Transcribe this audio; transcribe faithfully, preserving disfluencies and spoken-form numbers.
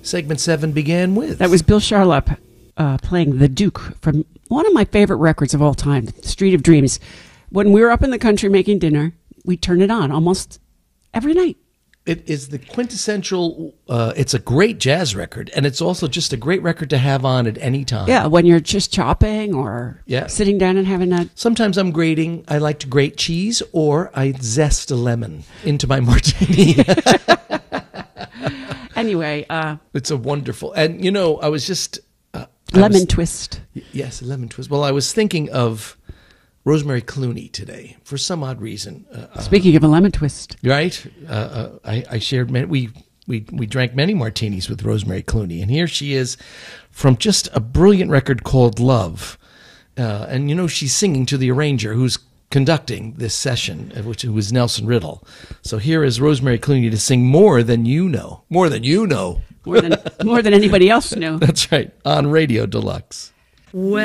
Segment seven began with. That was Bill Charlap uh, playing The Duke from one of my favorite records of all time, Street of Dreams. When we were up in the country making dinner, we turned it on almost every night. It is the quintessential, uh, it's a great jazz record, and it's also just a great record to have on at any time. Yeah, when you're just chopping or yeah. sitting down and having a... Sometimes I'm grating, I like to grate cheese, or I zest a lemon into my martini. Anyway. Uh, it's a wonderful, and you know, I was just... Uh, lemon was, twist. Yes, lemon twist. Well, I was thinking of Rosemary Clooney today for some odd reason. Uh, Speaking uh, of a lemon twist, right? Uh, uh, I, I shared many, we we we drank many martinis with Rosemary Clooney, and here she is from just a brilliant record called Love, uh, and you know she's singing to the arranger who's conducting this session, which was Nelson Riddle. So here is Rosemary Clooney to sing "More Than You Know," more than you know, more than more than anybody else knew. That's right, on Radio Deluxe. Well.